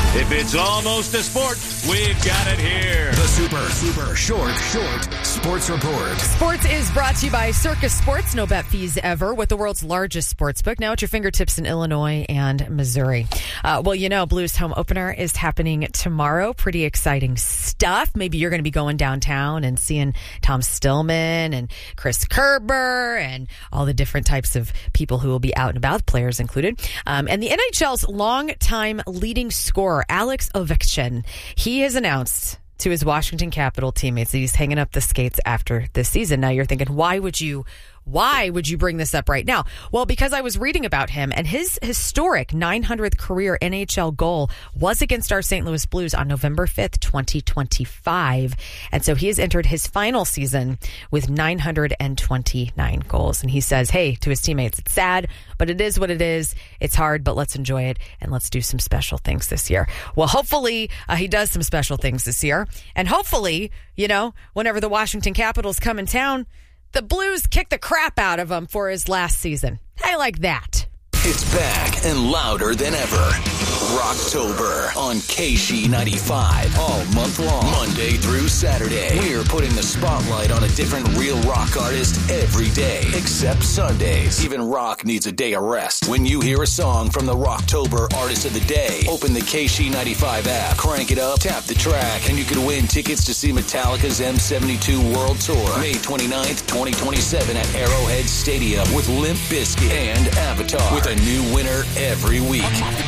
If it's almost a sport, we've got it here. The super short sports report. Sports is brought to you by Circus Sports. No bet fees ever with the world's largest sports book. Now at your fingertips in Illinois and Missouri. Blues home opener is happening tomorrow. Pretty exciting stuff. Maybe you're going to be going downtown and seeing Tom Stillman and Chris Kerber and all the different types of people who will be out and about, players included. And the NHL's longtime leading scorer, Alex Ovechkin, he has announced to his Washington Capitol teammates that he's hanging up the skates after this season. Now you're thinking, why would you bring this up right now? Well, because I was reading about him, and his historic 900th career NHL goal was against our St. Louis Blues on November 5th, 2025. And so he has entered his final season with 929 goals. And he says, hey, to his teammates, it's sad, but it is what it is. It's hard, but let's enjoy it, and let's do some special things this year. Well, hopefully he does some special things this year. And hopefully, whenever the Washington Capitals come in town, the Blues kick the crap out of him for his last season. I like that. It's back and louder than ever. Rocktober on KC95 all month long, Monday through Saturday. We're putting the spotlight on a different real rock artist every day, except Sundays. Even rock needs a day of rest. When you hear a song from the Rocktober Artist of the Day, open the KC95 app, crank it up, tap the track, and you could win tickets to see Metallica's M72 World Tour, May 29th, 2027 at Arrowhead Stadium with Limp Bizkit and Avatar, with a new winner every week.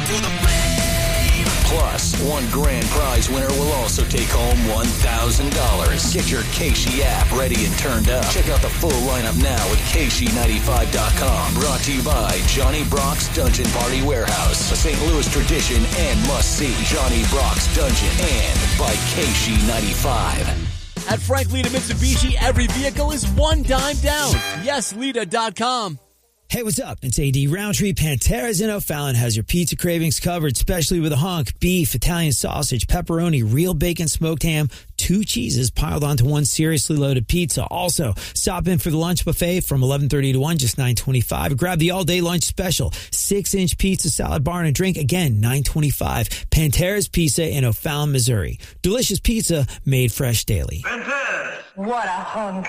Plus, one grand prize winner will also take home $1,000. Get your KC app ready and turned up. Check out the full lineup now at KC95.com. Brought to you by Johnny Brock's Dungeon Party Warehouse, a St. Louis tradition and must-see. Johnny Brock's Dungeon, and by KC95. At Frank Lita Mitsubishi, every vehicle is $1 down. YesLita.com. Hey, what's up? It's A.D. Roundtree. Pantera's in O'Fallon has your pizza cravings covered, especially with a hunk, beef, Italian sausage, pepperoni, real bacon, smoked ham, 2 cheeses piled onto one seriously loaded pizza. Also, stop in for the lunch buffet from 11:30 to 1, just $9.25. Grab the all-day lunch special, 6-inch pizza, salad bar, and a drink, again, $9.25. Pantera's Pizza in O'Fallon, Missouri. Delicious pizza made fresh daily. Pantera! What a hunk.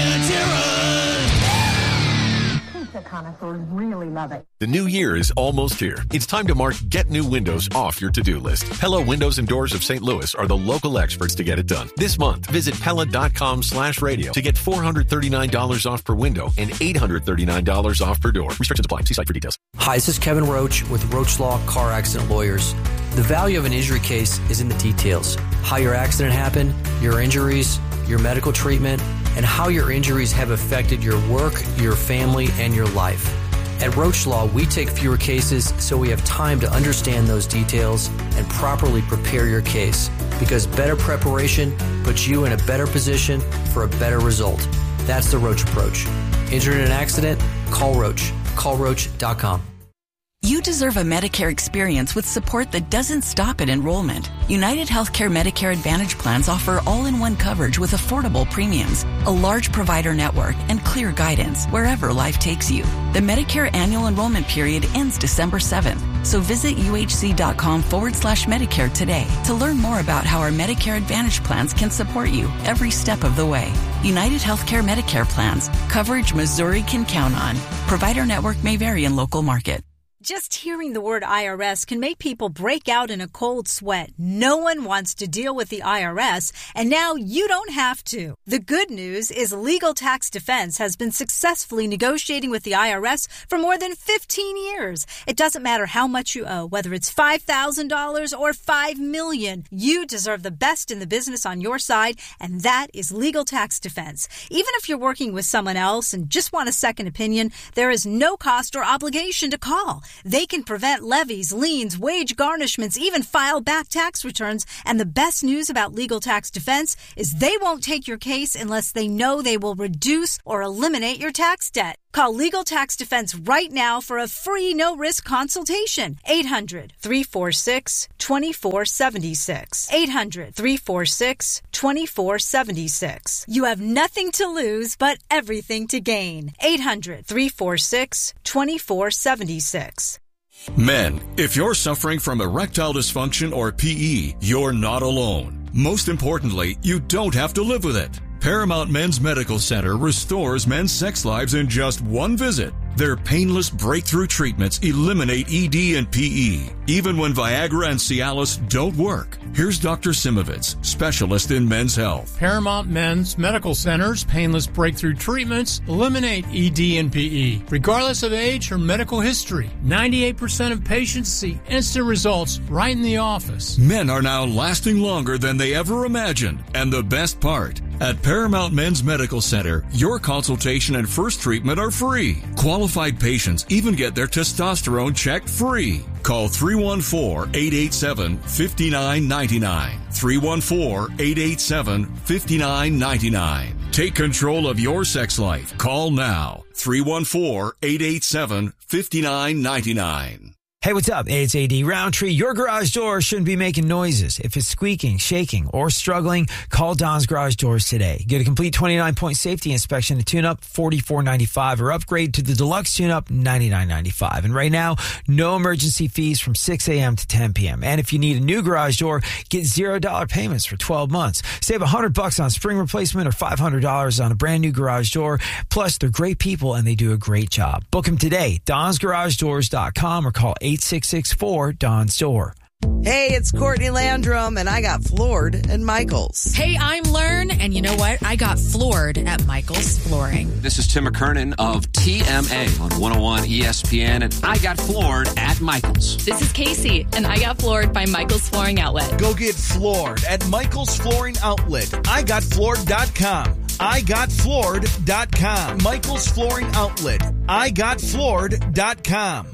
Connoisseurs really love it. The new year is almost here. It's time to mark Get New Windows off your to-do list. Pella Windows and Doors of St. Louis are the local experts to get it done. This month, visit Pella.com/radio to get $439 off per window and $839 off per door. Restrictions apply. See site for details. Hi, this is Kevin Roach with Roach Law Car Accident Lawyers. The value of an injury case is in the details. How your accident happened, your injuries, your medical treatment, and how your injuries have affected your work, your family, and your life. At Roach Law, we take fewer cases so we have time to understand those details and properly prepare your case, because better preparation puts you in a better position for a better result. That's the Roach approach. Injured in an accident? Call Roach. CallRoach.com. You deserve a Medicare experience with support that doesn't stop at enrollment. United Healthcare Medicare Advantage plans offer all-in-one coverage with affordable premiums, a large provider network, and clear guidance wherever life takes you. The Medicare annual enrollment period ends December 7th, so visit uhc.com/Medicare today to learn more about how our Medicare Advantage plans can support you every step of the way. United Healthcare Medicare plans, coverage Missouri can count on. Provider network may vary in local market. Just hearing the word IRS can make people break out in a cold sweat. No one wants to deal with the IRS, and now you don't have to. The good news is Legal Tax Defense has been successfully negotiating with the IRS for more than 15 years. It doesn't matter how much you owe, whether it's $5,000 or $5 million. You deserve the best in the business on your side, and that is Legal Tax Defense. Even if you're working with someone else and just want a second opinion, there is no cost or obligation to call. They can prevent levies, liens, wage garnishments, even file back tax returns. And the best news about Legal Tax Defense is they won't take your case unless they know they will reduce or eliminate your tax debt. Call Legal Tax Defense right now for a free no-risk consultation. 800-346-2476. 800-346-2476. You have nothing to lose but everything to gain. 800-346-2476. Men, if you're suffering from erectile dysfunction or PE, you're not alone. Most importantly, you don't have to live with it. Paramount Men's Medical Center restores men's sex lives in just one visit. Their painless breakthrough treatments eliminate ED and PE, even when Viagra and Cialis don't work. Here's Dr. Simovitz, specialist in men's health. Paramount Men's Medical Center's painless breakthrough treatments eliminate ED and PE, regardless of age or medical history. 98% of patients see instant results right in the office. Men are now lasting longer than they ever imagined. And the best part, at Paramount Men's Medical Center, your consultation and first treatment are free. Qualified patients even get their testosterone checked free. Call 314-887-5999. 314-887-5999. Take control of your sex life. Call now. 314-887-5999. Hey, what's up? It's A.D. Roundtree. Your garage door shouldn't be making noises. If it's squeaking, shaking, or struggling, call Don's Garage Doors today. Get a complete 29-point safety inspection and tune-up, $44.95, or upgrade to the deluxe tune-up, $99.95. And right now, no emergency fees from 6 a.m. to 10 p.m. And if you need a new garage door, get $0 payments for 12 months. Save $100 on spring replacement or $500 on a brand new garage door. Plus, they're great people and they do a great job. Book them today, donsgaragedoors.com, or call 866-4-DON'S Door. Hey, it's Courtney Landrum, and I got floored at Michael's. Hey, I'm Learn, and you know what? I got floored at Michael's Flooring. This is Tim McKernan of TMA on 101 ESPN, and I got floored at Michael's. This is Casey, and I got floored by Michael's Flooring Outlet. Go get floored at Michael's Flooring Outlet. IGotFloored.com. IGotFloored.com. Michael's Flooring Outlet. IGotFloored.com.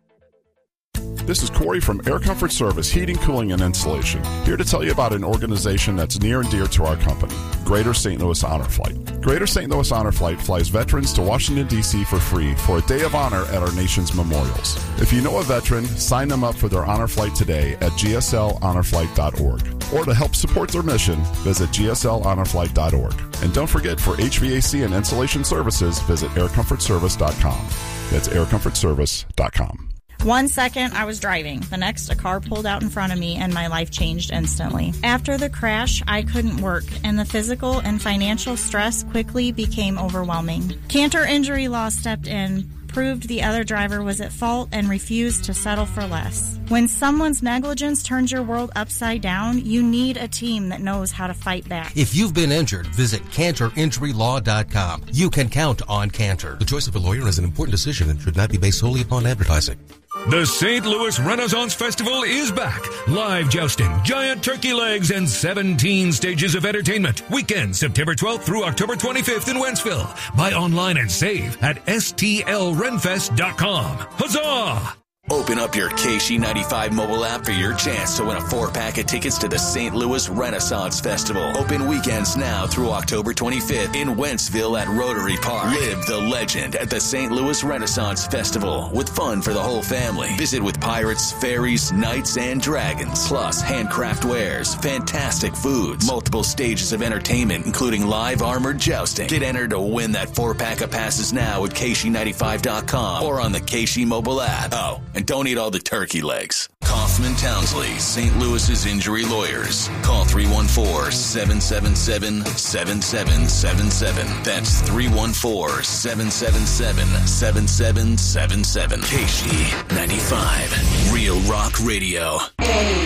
This is Corey from Air Comfort Service Heating, Cooling, and Insulation, here to tell you about an organization that's near and dear to our company, Greater St. Louis Honor Flight. Greater St. Louis Honor Flight flies veterans to Washington, D.C. for free for a day of honor at our nation's memorials. If you know a veteran, sign them up for their honor flight today at gslhonorflight.org. Or to help support their mission, visit gslhonorflight.org. And don't forget, for HVAC and insulation services, visit aircomfortservice.com. That's aircomfortservice.com. 1 second, I was driving. The next, a car pulled out in front of me, and my life changed instantly. After the crash, I couldn't work, and the physical and financial stress quickly became overwhelming. Cantor Injury Law stepped in, proved the other driver was at fault, and refused to settle for less. When someone's negligence turns your world upside down, you need a team that knows how to fight back. If you've been injured, visit CantorInjuryLaw.com. You can count on Cantor. The choice of a lawyer is an important decision and should not be based solely upon advertising. The St. Louis Renaissance Festival is back. Live jousting, giant turkey legs, and 17 stages of entertainment. Weekend, September 12th through October 25th in Wentzville. Buy online and save at stlrenfest.com. Huzzah! Open up your KC95 mobile app for your chance to win a 4-pack of tickets to the St. Louis Renaissance Festival. Open weekends now through October 25th in Wentzville at Rotary Park. Live the legend at the St. Louis Renaissance Festival with fun for the whole family. Visit with pirates, fairies, knights, and dragons. Plus, handcraft wares, fantastic foods, multiple stages of entertainment, including live armored jousting. Get entered to win that 4-pack of passes now at KC95.com or on the KC mobile app. Oh, and don't eat all the turkey legs. Kaufman Townsley, St. Louis's injury lawyers. Call 314-777-7777. That's 314-777-7777. KC95, Real Rock Radio.